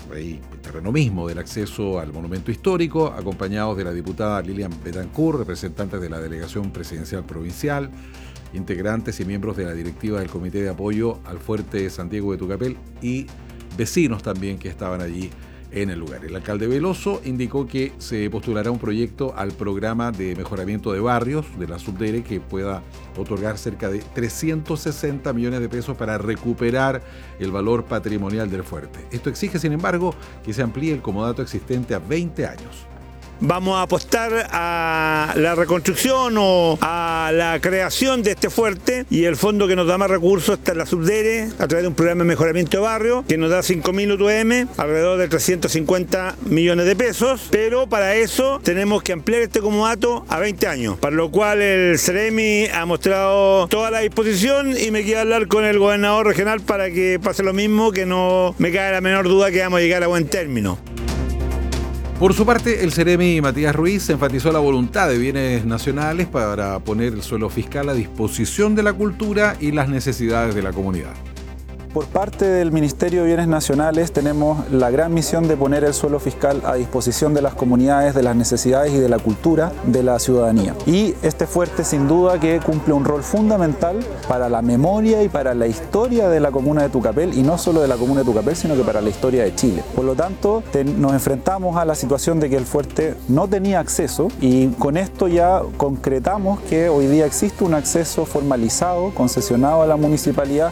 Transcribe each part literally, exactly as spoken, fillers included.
ahí, el terreno mismo del acceso al monumento histórico, acompañados de la diputada Lilian Betancourt, representantes de la Delegación Presidencial Provincial, integrantes y miembros de la directiva del Comité de Apoyo al Fuerte Santiago de Tucapel y vecinos también que estaban allí en el lugar. El alcalde Veloso indicó que se postulará un proyecto al programa de mejoramiento de barrios de la Subdere que pueda otorgar cerca de trescientos sesenta millones de pesos para recuperar el valor patrimonial del fuerte. Esto exige, sin embargo, que se amplíe el comodato existente a veinte años. Vamos a apostar a la reconstrucción o a la creación de este fuerte, y el fondo que nos da más recursos está en la Subdere a través de un programa de mejoramiento de barrio que nos da cinco mil U T M, alrededor de trescientos cincuenta millones de pesos, pero para eso tenemos que ampliar este comodato a veinte años, para lo cual el Ceremi ha mostrado toda la disposición y me quiero hablar con el gobernador regional para que pase lo mismo, que no me cae la menor duda que vamos a llegar a buen término. Por su parte, el Ceremi Matías Ruiz enfatizó la voluntad de bienes nacionales para poner el suelo fiscal a disposición de la cultura y las necesidades de la comunidad. Por parte del Ministerio de Bienes Nacionales tenemos la gran misión de poner el suelo fiscal a disposición de las comunidades, de las necesidades y de la cultura de la ciudadanía. Y este fuerte sin duda que cumple un rol fundamental para la memoria y para la historia de la comuna de Tucapel, y no solo de la comuna de Tucapel, sino que para la historia de Chile. Por lo tanto, te, nos enfrentamos a la situación de que el fuerte no tenía acceso, y con esto ya concretamos que hoy día existe un acceso formalizado, concesionado a la municipalidad.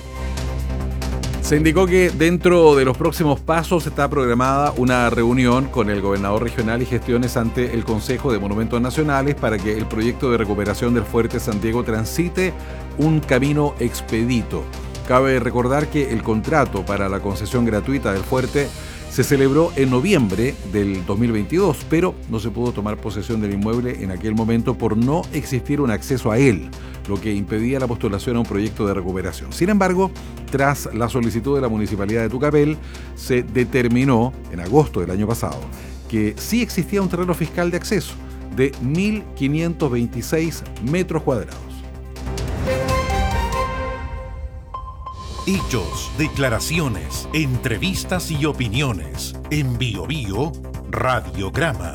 Se indicó que dentro de los próximos pasos está programada una reunión con el gobernador regional y gestiones ante el Consejo de Monumentos Nacionales para que el proyecto de recuperación del Fuerte Santiago transite un camino expedito. Cabe recordar que el contrato para la concesión gratuita del fuerte se celebró en noviembre del dos mil veintidós, pero no se pudo tomar posesión del inmueble en aquel momento por no existir un acceso a él, lo que impedía la postulación a un proyecto de recuperación. Sin embargo, tras la solicitud de la Municipalidad de Tucapel, se determinó en agosto del año pasado que sí existía un terreno fiscal de acceso de mil quinientos veintiséis metros cuadrados. Hechos, declaraciones, entrevistas y opiniones. En Bio Bio, Radiograma.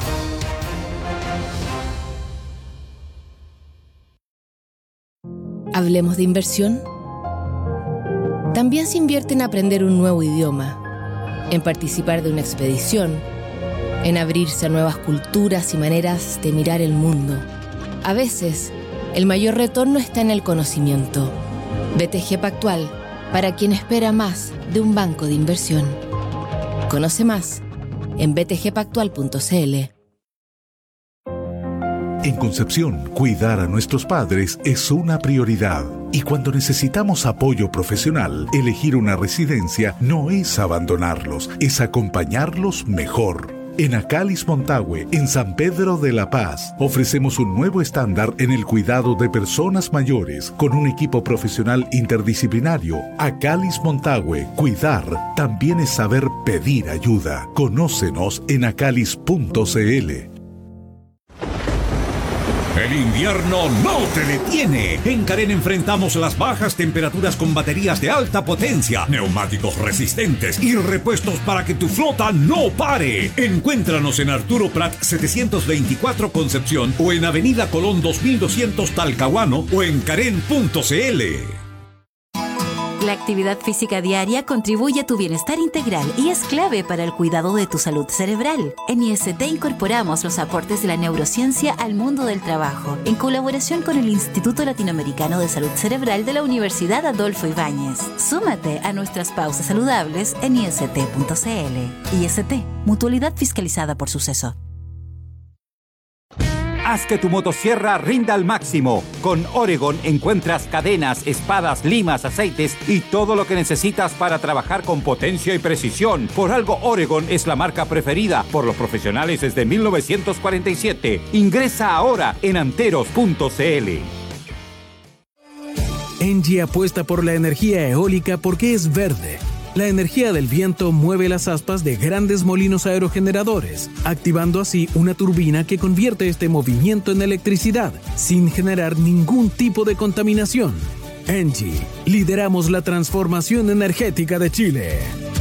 ¿Hablemos de inversión? También se invierte en aprender un nuevo idioma, en participar de una expedición, en abrirse a nuevas culturas y maneras de mirar el mundo. A veces, el mayor retorno está en el conocimiento. B T G Pactual, para quien espera más de un banco de inversión. Conoce más en b t g pactual punto c l. En Concepción, cuidar a nuestros padres es una prioridad. Y cuando necesitamos apoyo profesional, elegir una residencia no es abandonarlos, es acompañarlos mejor. En Acalis Montague, en San Pedro de la Paz, ofrecemos un nuevo estándar en el cuidado de personas mayores con un equipo profesional interdisciplinario. Acalis Montague, cuidar también es saber pedir ayuda. Conócenos en acalis punto c l. El invierno no te detiene. En Carén enfrentamos las bajas temperaturas con baterías de alta potencia, neumáticos resistentes y repuestos para que tu flota no pare. Encuéntranos en Arturo Prat setecientos veinticuatro Concepción o en Avenida Colón dos mil doscientos Talcahuano o en carén punto c l. La actividad física diaria contribuye a tu bienestar integral y es clave para el cuidado de tu salud cerebral. En I S T incorporamos los aportes de la neurociencia al mundo del trabajo, en colaboración con el Instituto Latinoamericano de Salud Cerebral de la Universidad Adolfo Ibáñez. Súmate a nuestras pausas saludables en i s t punto c l. I S T, mutualidad fiscalizada por Suceso. Haz que tu motosierra rinda al máximo. Con Oregon encuentras cadenas, espadas, limas, aceites y todo lo que necesitas para trabajar con potencia y precisión. Por algo Oregon es la marca preferida por los profesionales desde mil novecientos cuarenta y siete. Ingresa ahora en anteros punto c l. Engie apuesta por la energía eólica porque es verde. La energía del viento mueve las aspas de grandes molinos aerogeneradores, activando así una turbina que convierte este movimiento en electricidad, sin generar ningún tipo de contaminación. Engie, lideramos la transformación energética de Chile.